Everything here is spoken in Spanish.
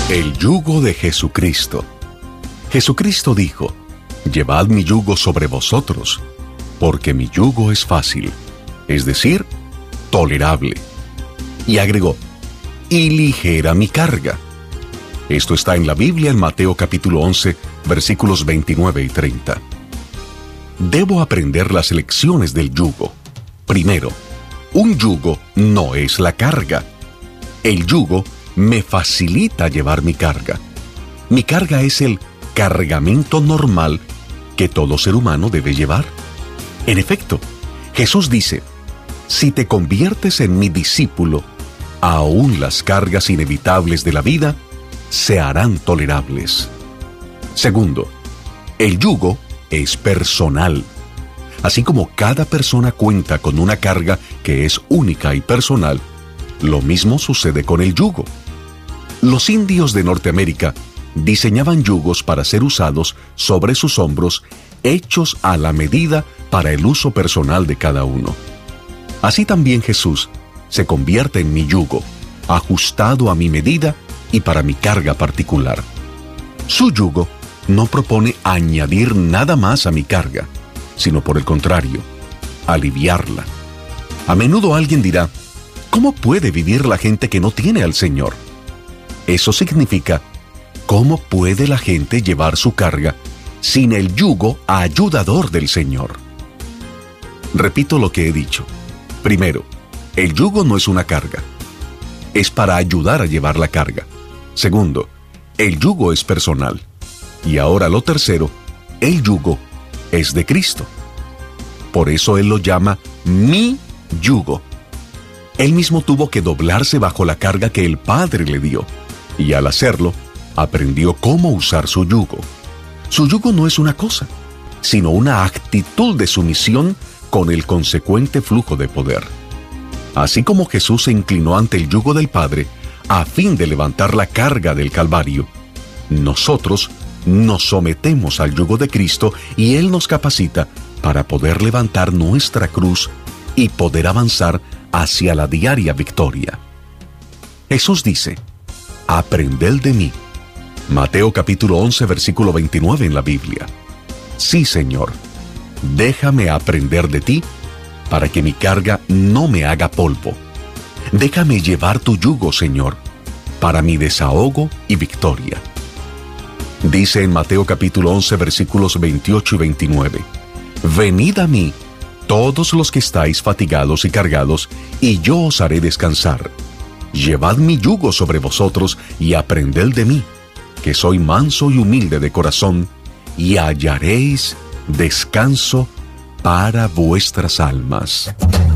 El yugo de Jesucristo. Jesucristo dijo: «Llevad mi yugo sobre vosotros, porque mi yugo es fácil», es decir, tolerable. Y agregó: «y ligera mi carga». Esto está en la Biblia en Mateo capítulo 11, versículos 29 y 30. Debo aprender las lecciones del yugo. Primero, un yugo no es la carga. El yugo me facilita llevar mi carga. Mi carga es el cargamento normal que todo ser humano debe llevar. En efecto, Jesús dice: «Si te conviertes en mi discípulo, aún las cargas inevitables de la vida se harán tolerables». Segundo, el yugo es personal. Así como cada persona cuenta con una carga que es única y personal, lo mismo sucede con el yugo. Los indios de Norteamérica diseñaban yugos para ser usados sobre sus hombros, hechos a la medida para el uso personal de cada uno. Así también Jesús se convierte en mi yugo, ajustado a mi medida y para mi carga particular. Su yugo no propone añadir nada más a mi carga, sino por el contrario, aliviarla. A menudo alguien dirá: ¿cómo puede vivir la gente que no tiene al Señor? Eso significa: ¿cómo puede la gente llevar su carga sin el yugo ayudador del Señor? Repito lo que he dicho. Primero, el yugo no es una carga. Es para ayudar a llevar la carga. Segundo, el yugo es personal. Y ahora lo tercero, el yugo es de Cristo. Por eso Él lo llama mi yugo. Él mismo tuvo que doblarse bajo la carga que el Padre le dio. Y al hacerlo, aprendió cómo usar su yugo. Su yugo no es una cosa, sino una actitud de sumisión con el consecuente flujo de poder. Así como Jesús se inclinó ante el yugo del Padre a fin de levantar la carga del Calvario, nosotros nos sometemos al yugo de Cristo y Él nos capacita para poder levantar nuestra cruz y poder avanzar hacia la diaria victoria. Jesús dice: «Aprended de mí». Mateo capítulo 11, versículo 29 en la Biblia. Sí, Señor, déjame aprender de ti para que mi carga no me haga polvo. Déjame llevar tu yugo, Señor, para mi desahogo y victoria. Dice en Mateo capítulo 11, versículos 28 y 29: «Venid a mí, todos los que estáis fatigados y cargados, y yo os haré descansar. Llevad mi yugo sobre vosotros y aprended de mí, que soy manso y humilde de corazón, y hallaréis descanso para vuestras almas».